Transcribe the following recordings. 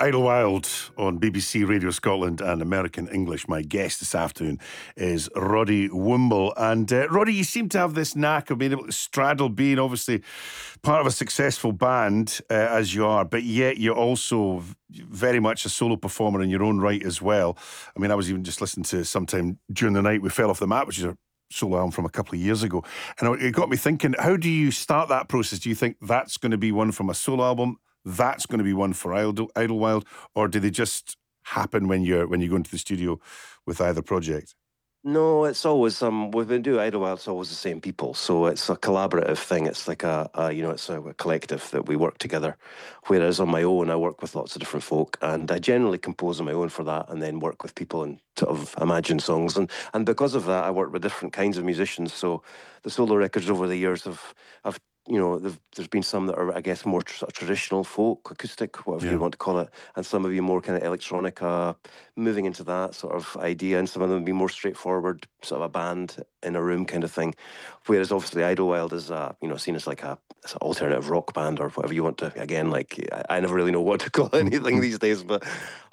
Idlewild on BBC Radio Scotland and American English. My guest this afternoon is Roddy Womble. And Roddy, you seem to have this knack of being able to straddle being obviously part of a successful band as you are, but yet you're also very much a solo performer in your own right as well. I mean, I was even just listening to Sometime During the Night We Fell Off the Map, which is a solo album from a couple of years ago. And it got me thinking, how do you start that process? Do you think that's going to be one from a solo album? That's going to be one for Idlewild, or do they just happen when you go into the studio with either project? No, it's always when we do Idlewild, it's always the same people. So it's a collaborative thing. It's like it's a collective that we work together. Whereas on my own, I work with lots of different folk, and I generally compose on my own for that, and then work with people and sort of imagine songs. And because of that, I work with different kinds of musicians. So the solo records over the years have there's been some that are, I guess, more sort of traditional folk, acoustic, whatever you want to call it, and some of you more kind of electronica, moving into that sort of idea, and some of them would be more straightforward, sort of a band in a room kind of thing. Whereas obviously Idlewild is, seen as like it's an alternative rock band or whatever you want to. Again, like I never really know what to call anything these days, but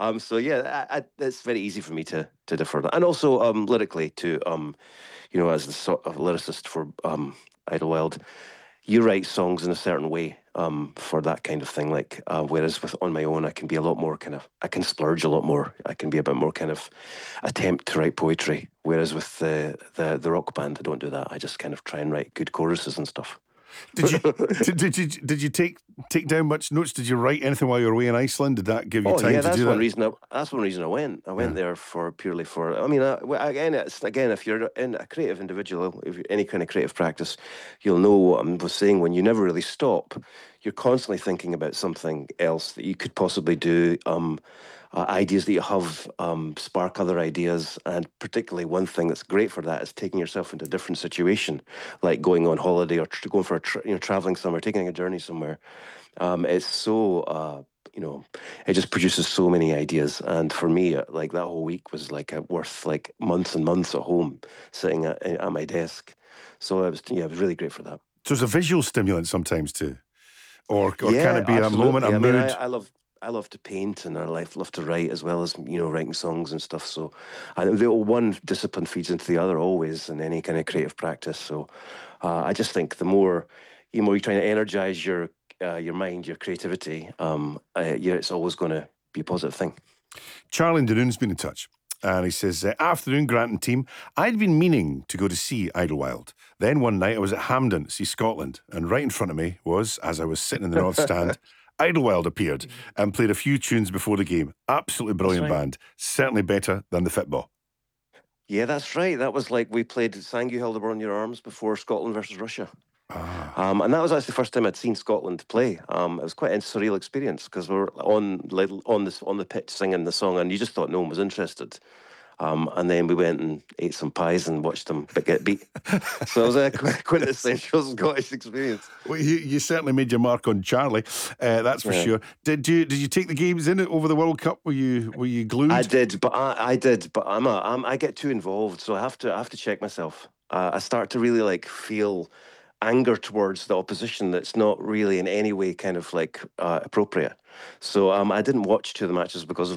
it's very easy for me to defer that, and also lyrically too. As the sort of lyricist for Idlewild, you write songs in a certain way for that kind of thing. Like whereas on my own, I can be a lot more I can splurge a lot more. I can be a bit more kind of attempt to write poetry. Whereas with the rock band, I don't do that. I just kind of try and write good choruses and stuff. Did you take down much notes? Did you write anything while you were away in Iceland? Did that give you time to do that? That's one reason I went. I went there purely for. I mean, again, if you're a creative individual, if you're any kind of creative practice, you'll know what I was saying. When you never really stop, you're constantly thinking about something else that you could possibly do. Ideas that you have spark other ideas, and particularly one thing that's great for that is taking yourself into a different situation, like going on holiday or going for traveling somewhere, taking a journey somewhere. It's so it just produces so many ideas, and for me, like that whole week was like worth like months and months at home, sitting at my desk. So it was really great for that. So it's a visual stimulant sometimes too, or can it be absolutely. a moment, a mood? I love to paint, and I love to write as well as writing songs and stuff. So, the one discipline feeds into the other always in any kind of creative practice. So, I just think the more you're trying to energize your mind, your creativity, it's always going to be a positive thing. Charlie Danoon's been in touch, and he says, afternoon, Grant and team. I'd been meaning to go to see Idlewild. Then one night I was at Hampden to see Scotland, and right in front of me was, as I was sitting in the North Stand, Idlewild appeared and played a few tunes before the game. Absolutely brilliant band. Certainly better than the Fitball. Yeah, that's right. That was like we Sang You Hildebrand Your Arms before Scotland versus Russia. And that was actually the first time I'd seen Scotland play. It was quite a surreal experience because we were on the pitch singing the song, and you just thought no one was interested. And then we went and ate some pies and watched them get beat. So it was a quintessential Scottish experience. Well, you certainly made your mark on Charlie, that's for sure. Did you take the games in it over the World Cup? Were you glued? I did, but I get too involved, so I have to check myself. I start to really feel anger towards the opposition that's not really in any way kind of appropriate. So I didn't watch two of the matches because of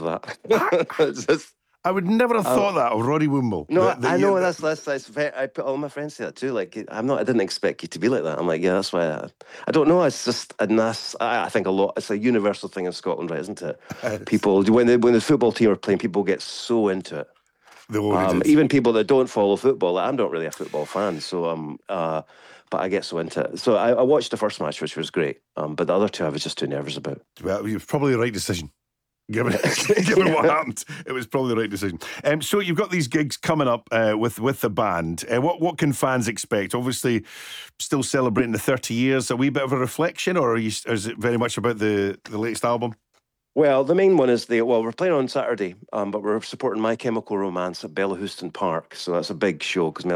that. I would never have thought that of Roddy Womble. No, I know that's I put all my friends say that too. Like I didn't expect you to be like that. I'm like, yeah, that's why I don't know. It's just I think a lot. It's a universal thing in Scotland, right? Isn't it? People when the football team are playing, people get so into it. Even people that don't follow football. I'm not really a football fan, so but I get so into it. So I watched the first match, which was great. But the other two, I was just too nervous about. Well, it was probably the right decision. Given what happened, it was probably the right decision. So you've got these gigs coming up with the band. What can fans expect? Obviously, still celebrating the 30 years. A wee bit of a reflection, or is it very much about the latest album? Well, the main one is we're playing on Saturday, but we're supporting My Chemical Romance at Bellahouston Park. So that's a big show because